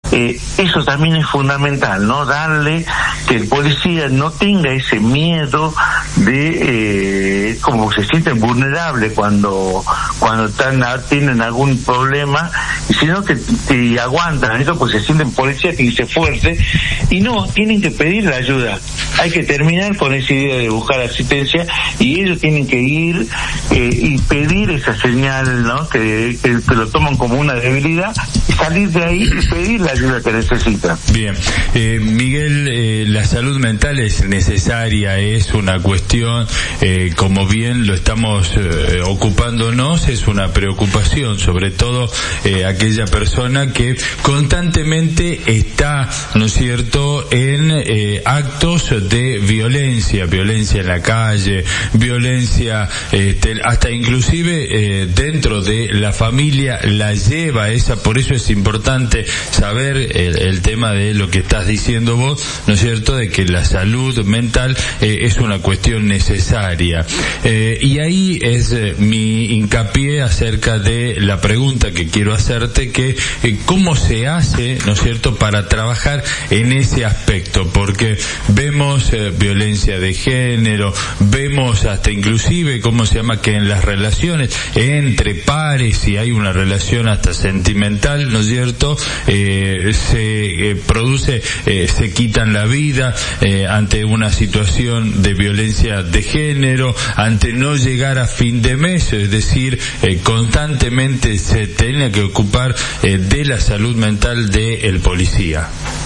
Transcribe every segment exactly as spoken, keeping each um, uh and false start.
Eh, eso también es fundamental, ¿no? Darle que el policía no tenga ese miedo de, eh, como se sienten vulnerables cuando cuando están tienen algún problema, sino que, que aguantan eso, pues se sienten policías que se fuerce y no, tienen que pedir la ayuda. Hay que terminar con esa idea de buscar asistencia y ellos tienen que ir eh, y pedir esa señal, ¿no? Que, que, que lo toman como una debilidad y salir de ahí y pedir la ayuda que necesitan. Bien, eh, Miguel, eh, la salud mental es necesaria, es una cuestión, eh, como bien lo estamos eh, ocupándonos, es una preocupación, sobre todo eh, aquella persona que constantemente está, ¿no es cierto?, en eh, actos de violencia, violencia en la calle, violencia este, hasta inclusive eh, dentro de la familia la lleva esa, por eso es importante saber el, el tema de lo que estás diciendo vos, ¿no es cierto?, de que la salud mental eh, es una cuestión necesaria. Eh, y ahí es eh, mi hincapié acerca de la pregunta que quiero hacerte, que eh, cómo se hace, ¿no es cierto?, para trabajar en ese aspecto, porque vemos eh, violencia de género, vemos hasta inclusive, ¿cómo se llama?, que en las relaciones entre pares, si hay una relación hasta sentimental, ¿no es cierto?, eh, se eh, produce, eh, se quitan la vida eh, ante una situación de violencia de género, ante no llegar a fin de mes, es decir, eh, constantemente se tiene que ocupar eh, de la salud mental del policía.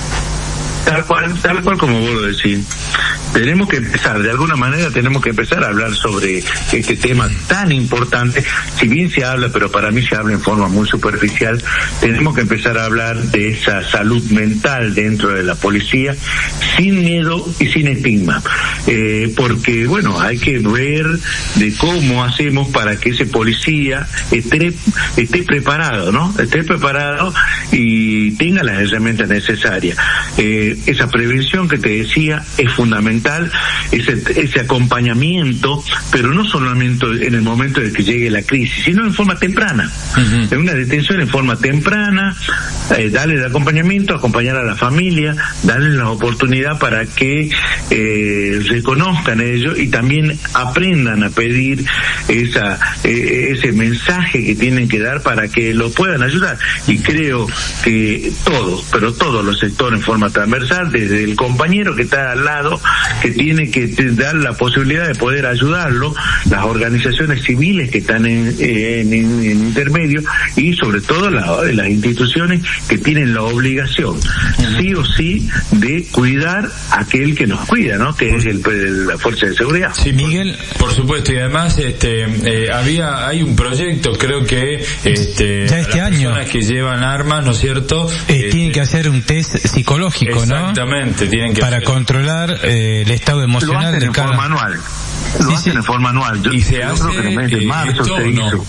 Tal cual, tal cual como vos lo decís. Tenemos que empezar, de alguna manera tenemos que empezar a hablar sobre este tema tan importante. Si bien se habla, pero para mí se habla en forma muy superficial, tenemos que empezar a hablar de esa salud mental dentro de la policía, sin miedo y sin estigma. Eh, porque, bueno, hay que ver de cómo hacemos para que ese policía esté, esté preparado, ¿no? Esté preparado y tenga las herramientas necesarias. Eh, esa prevención que te decía es fundamental, ese, ese acompañamiento, pero no solamente en el momento de que llegue la crisis, sino en forma temprana. Uh-huh. En una detención en forma temprana, eh, darle el acompañamiento, acompañar a la familia, darle la oportunidad para que eh, reconozcan ello y también aprendan a pedir esa eh, ese mensaje que tienen que dar para que lo puedan ayudar. Y creo que todos, pero todos los sectores en forma transversal, desde el compañero que está al lado, que tiene que dar la posibilidad de poder ayudarlo, las organizaciones civiles que están en, en, en, en intermedio y sobre todo la, las instituciones que tienen la obligación, uh-huh, sí o sí, de cuidar a aquel que nos cuida, ¿no? Que es el, el, la fuerza de seguridad. Sí, Miguel, por supuesto, y además este eh, había hay un proyecto, creo que este ya este las año personas que llevan armas, ¿no es cierto?, eh, eh, tienen que hacer un test psicológico, ¿no? Exactamente, tienen que para hacer. controlar eh, el estado emocional lo hacen de en cada... forma anual. Lo sí, hacen sí. en forma anual. Yo, y se yo hace, creo que en el mes de marzo esto, se hizo. ¿no?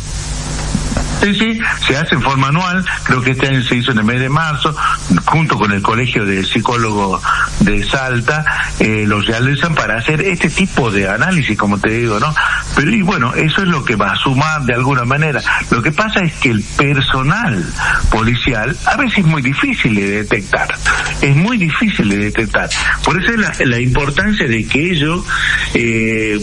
Sí, sí, se hace en forma anual, creo que este año se hizo en el mes de marzo, junto con el Colegio de Psicólogos de Salta, eh, los realizan para hacer este tipo de análisis, como te digo, ¿no? Pero y bueno, eso es lo que va a sumar de alguna manera. Lo que pasa es que el personal policial a veces es muy difícil de detectar, es muy difícil de detectar. Por eso es la, la importancia de que ellos eh,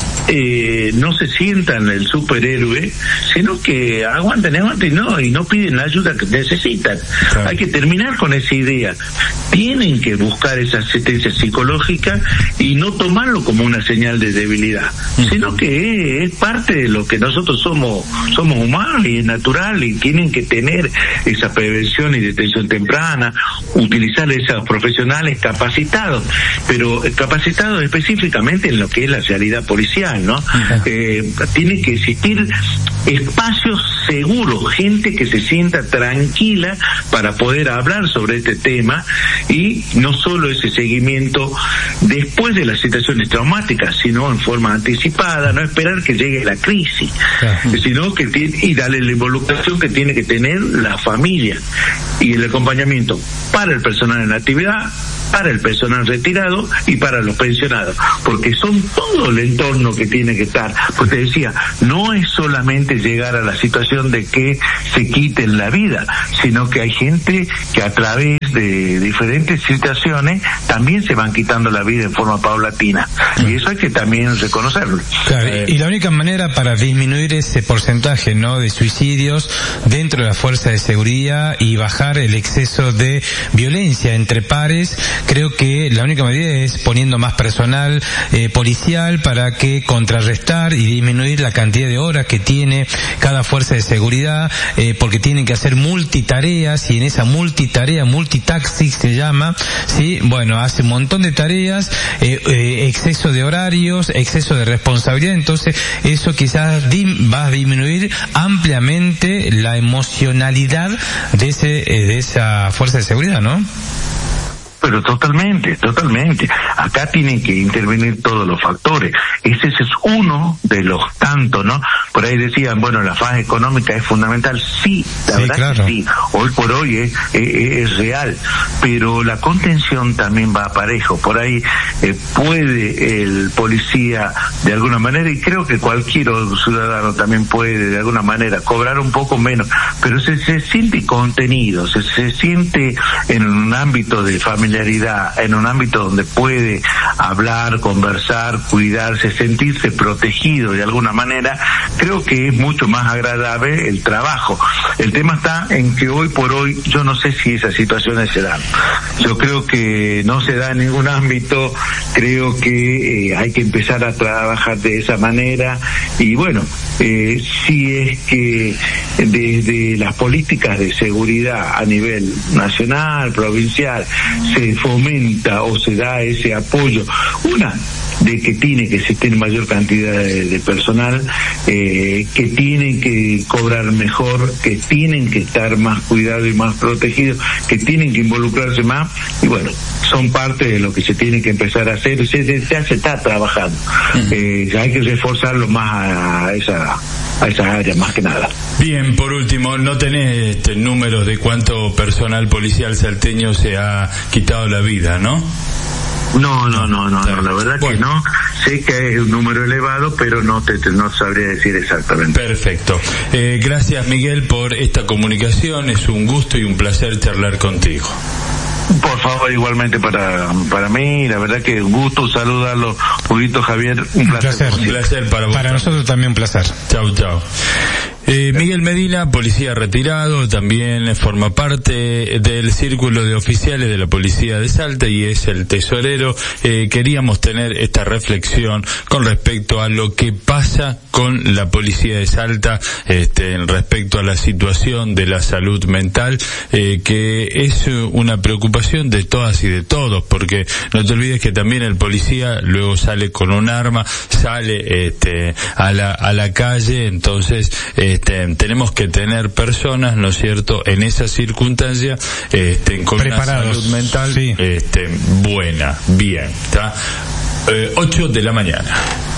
eh, no se sientan el superhéroe, sino que aguanten, aguanten, no, y no piden la ayuda que necesitan. Claro. Hay que terminar con esa idea. Tienen que buscar esa asistencia psicológica y no tomarlo como una señal de debilidad, uh-huh, sino que es parte de lo que nosotros somos, somos humanos y es natural, y tienen que tener esa prevención y detención temprana, utilizar esos profesionales capacitados, pero capacitados específicamente en lo que es la realidad policial, ¿no? Uh-huh. Eh, tiene que existir espacios seguros, gente que se sienta tranquila para poder hablar sobre este tema, y no solo ese seguimiento después de las situaciones traumáticas, sino en forma anticipada, no esperar que llegue la crisis, uh-huh, sino que tiene, y darle la involucración que tiene que tener la familia y el acompañamiento para el personal en la actividad, para el personal retirado y para los pensionados, porque son todo el entorno que tiene que estar. Pues te decía, no es solamente llegar a la situación de que se quiten la vida, sino que hay gente que a través de diferentes situaciones también se van quitando la vida en forma paulatina, y eso hay que también reconocerlo. Claro, eh, y la única manera para disminuir ese porcentaje, ¿no?, de suicidios dentro de la fuerza de seguridad y bajar el exceso de violencia entre pares, creo que la única medida es poniendo más personal eh, policial para que contrarrestar y disminuir la cantidad de horas que tiene cada fuerza de seguridad, eh, porque tienen que hacer multitareas, y en esa multitarea, multitasking se llama, sí, bueno, hace un montón de tareas, eh, eh, exceso de horarios, exceso de responsabilidad, entonces eso quizás dim, va a disminuir ampliamente la emocionalidad de ese eh, de esa fuerza de seguridad, ¿no? Pero totalmente, totalmente. Acá tienen que intervenir todos los factores. Ese es uno de los tantos, ¿no? Por ahí decían, bueno, la fase económica es fundamental. Sí, la sí, verdad claro. que sí. Hoy por hoy es, es, es real. Pero la contención también va a parejo. Por ahí eh, puede el policía, de alguna manera, y creo que cualquier ciudadano también puede, de alguna manera, cobrar un poco menos. Pero se, se siente contenido, se, se siente en un ámbito de familia, en un ámbito donde puede hablar, conversar, cuidarse, sentirse protegido de alguna manera. Creo que es mucho más agradable el trabajo. El tema está en que hoy por hoy yo no sé si esas situaciones se dan. Yo creo que no se da en ningún ámbito. Creo que eh, hay que empezar a trabajar de esa manera, y bueno, eh, si es que desde las políticas de seguridad a nivel nacional, provincial, se fomenta o se da ese apoyo, una, de que tiene que existir mayor cantidad de, de personal, eh, que tienen que cobrar mejor, que tienen que estar más cuidados y más protegidos, que tienen que involucrarse más, y bueno, son parte de lo que se tiene que empezar a hacer, se, ya se está trabajando. Eh, hay que reforzarlo más a esa a esa área, más que nada. Bien, por último, ¿no tenés este, números de cuánto personal policial salteño se ha quitado la vida, no? No, no, no, no, no, la verdad bueno. que no. Sé que es un número elevado, pero no te, te no sabría decir exactamente. Perfecto. Eh, gracias, Miguel, por esta comunicación. Es un gusto y un placer charlar contigo. Por favor, igualmente para para mí, la verdad que un gusto saludarlo, Huguito, Javier, un placer. Un placer, un placer para vos. Para nosotros también un placer. Chau, chau. Eh, Miguel Medina, policía retirado, también forma parte del círculo de oficiales de la policía de Salta y es el tesorero. Eh, queríamos tener esta reflexión con respecto a lo que pasa con la policía de Salta, este, en respecto a la situación de la salud mental, eh, que es una preocupación de todas y de todos, porque no te olvides que también el policía luego sale con un arma, sale este, a la a la calle, entonces este, tenemos que tener personas, ¿no es cierto?, en esa circunstancia, este, con preparados, una salud mental, sí, este, buena, bien, ¿está? Eh, ocho de la mañana.